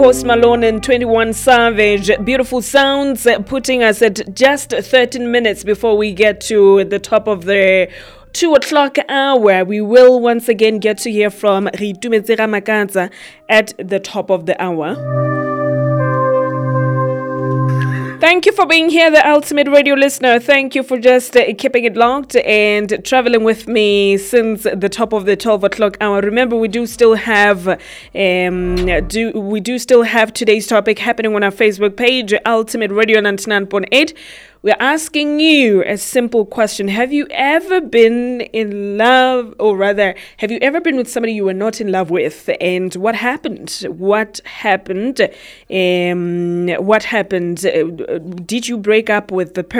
Post Malone and 21 Savage, beautiful sounds, putting us at just 13 minutes before we get to the top of the 2 o'clock hour. We will once again get to hear from Ritumetse Ramakatsa at the top of the hour. Thank you for being here, the ultimate radio listener. Thank you for just keeping it locked and traveling with me since the top of the 12 o'clock hour. Remember, we do still have today's topic happening on our Facebook page, Ultimate Radio 99.8. We're asking you a simple question. Have you ever been in love, or rather, have you ever been with somebody you were not in love with? And what happened? What happened? Did you break up with the person?